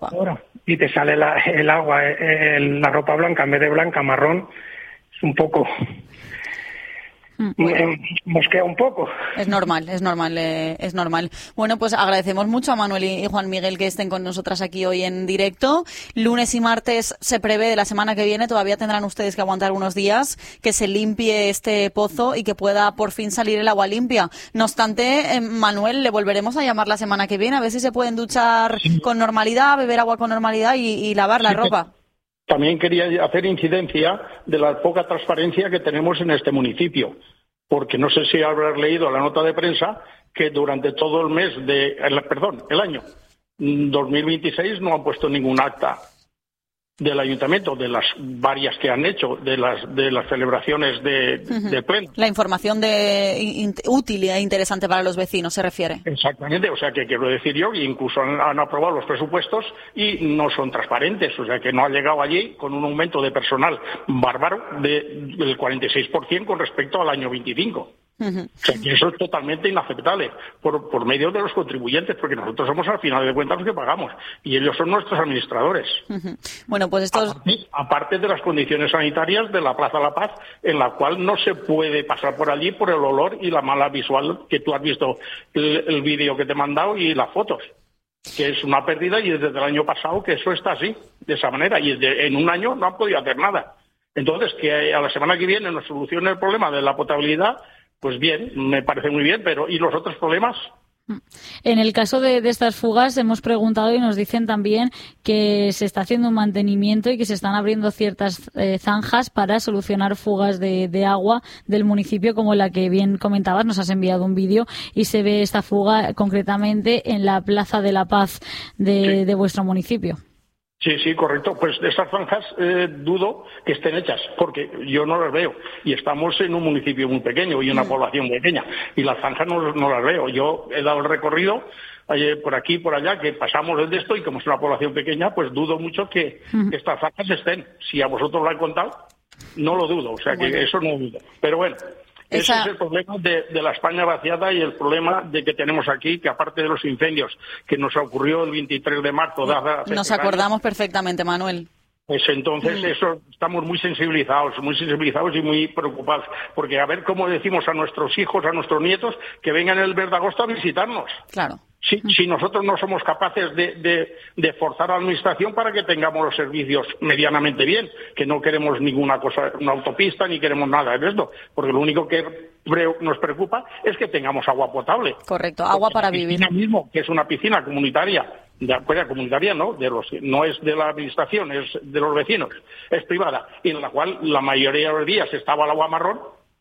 ropa. Y te sale el agua, la ropa blanca en vez de blanca, marrón, es un poco... mosquea un poco. Es normal. Bueno, pues agradecemos mucho a Manuel y Juan Miguel que estén con nosotras aquí hoy en directo. Lunes y martes se prevé de la semana que viene, todavía tendrán ustedes que aguantar unos días, que se limpie este pozo y que pueda por fin salir el agua limpia. No obstante, Manuel, le volveremos a llamar la semana que viene a ver si se pueden duchar con normalidad, beber agua con normalidad y lavar la ropa. También quería hacer incidencia de la poca transparencia que tenemos en este municipio, porque no sé si habrás leído la nota de prensa que durante todo el año 2026 no han puesto ningún acta del ayuntamiento, de las varias que han hecho, de las celebraciones de pleno. La información útil e interesante para los vecinos, se refiere. Exactamente, o sea que quiero decir yo que incluso han aprobado los presupuestos y no son transparentes, o sea que no ha llegado allí con un aumento de personal bárbaro del 46% con respecto al año 25. O sea, que eso es totalmente inaceptable por medio de los contribuyentes, porque nosotros somos al final de cuentas los que pagamos y ellos son nuestros administradores. Bueno, pues aparte de las condiciones sanitarias de la Plaza La Paz, en la cual no se puede pasar por allí por el olor y la mala visual que tú has visto el vídeo que te he mandado y las fotos, que es una pérdida, y desde el año pasado que eso está así, de esa manera, y en un año no han podido hacer nada. Entonces, que a la semana que viene nos solucione el problema de la potabilidad, pues bien, me parece muy bien, pero ¿y los otros problemas? En el caso de estas fugas hemos preguntado y nos dicen también que se está haciendo un mantenimiento y que se están abriendo ciertas zanjas para solucionar fugas de agua del municipio, como la que bien comentabas, nos has enviado un vídeo y se ve esta fuga concretamente en la Plaza de la Paz de vuestro municipio. Sí, correcto. Pues estas zanjas dudo que estén hechas, porque yo no las veo. Y estamos en un municipio muy pequeño y una población pequeña. Y las zanjas no las veo. Yo he dado el recorrido por aquí y por allá, que pasamos desde esto, y como es una población pequeña, pues dudo mucho que estas zanjas estén. Si a vosotros lo han contado, no lo dudo. O sea, que eso no dudo. Pero bueno. Ese es el problema de la España vaciada y el problema de que tenemos aquí, que aparte de los incendios que nos ocurrió el 23 de marzo. Nos acordamos perfectamente, Manuel. Pues entonces eso, estamos muy sensibilizados y muy preocupados, porque a ver cómo decimos a nuestros hijos, a nuestros nietos, que vengan el mes de agosto a visitarnos. Claro. Si nosotros no somos capaces de forzar a la administración para que tengamos los servicios medianamente bien, que no queremos ninguna cosa, una autopista, ni queremos nada de esto, porque lo único que nos preocupa es que tengamos agua potable. Correcto, agua para vivir. La piscina mismo, que es una piscina comunitaria, comunitaria no es de la administración, es de los vecinos, es privada, y en la cual la mayoría de los días estaba el agua marrón.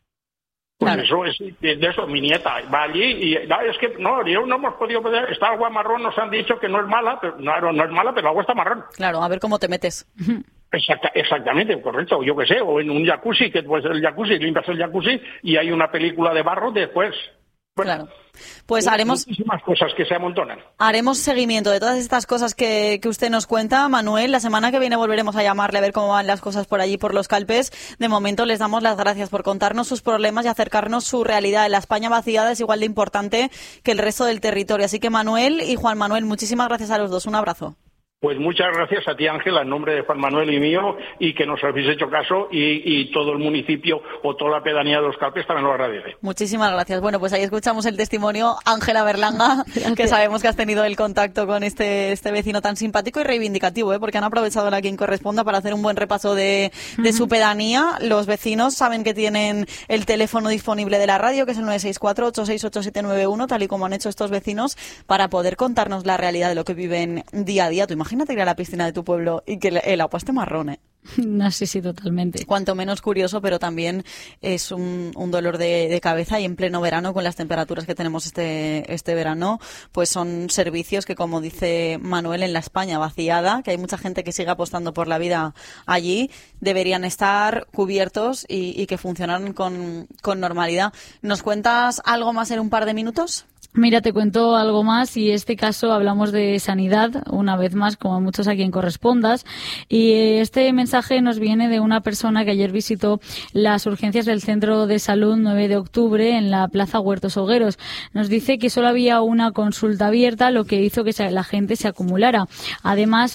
Pues claro. Eso es de eso. Mi nieta va allí y es que no hemos podido ver, está agua marrón, nos han dicho que no es mala, pero no es mala, pero el agua está marrón. Claro, a ver cómo te metes. Exactamente, correcto, yo qué sé, o en un jacuzzi, que pues el jacuzzi, limpias el jacuzzi y hay una película de barro después. Bueno, claro. Pues haremos muchísimas cosas que se amontonan. Haremos seguimiento de todas estas cosas que usted nos cuenta, Manuel. La semana que viene volveremos a llamarle a ver cómo van las cosas por allí, por los Calpes. De momento les damos las gracias por contarnos sus problemas y acercarnos su realidad. La España vaciada es igual de importante que el resto del territorio. Así que Manuel y Juan Manuel, muchísimas gracias a los dos. Un abrazo. Pues muchas gracias a ti, Ángela, en nombre de Juan Manuel y mío, y que nos habéis hecho caso, y todo el municipio o toda la pedanía de los Calpes también lo agradece. Muchísimas gracias. Bueno, pues ahí escuchamos el testimonio, Ángela Berlanga, que sabemos que has tenido el contacto con este vecino tan simpático y reivindicativo, porque han aprovechado a quien corresponda para hacer un buen repaso de su pedanía. Los vecinos saben que tienen el teléfono disponible de la radio, que es el 964-868791, tal y como han hecho estos vecinos, para poder contarnos la realidad de lo que viven día a día. Imagínate ir a la piscina de tu pueblo y que el agua esté marrón, No, sí, totalmente. Cuanto menos curioso, pero también es un dolor de cabeza, y en pleno verano, con las temperaturas que tenemos este verano, pues son servicios que, como dice Manuel, en la España vaciada, que hay mucha gente que sigue apostando por la vida allí, deberían estar cubiertos y que funcionaran con normalidad. ¿Nos cuentas algo más en un par de minutos? Mira, te cuento algo más, y en este caso hablamos de sanidad, una vez más, como muchos a quien correspondas, y este mensaje nos viene de una persona que ayer visitó las urgencias del Centro de Salud 9 de octubre en la Plaza Huertos Hogueros. Nos dice que solo había una consulta abierta, lo que hizo que la gente se acumulara. Además,